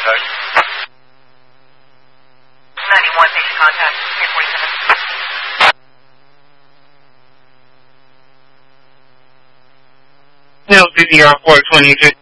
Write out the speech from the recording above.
contact. 91, base contact, 347. Now, CDR 423.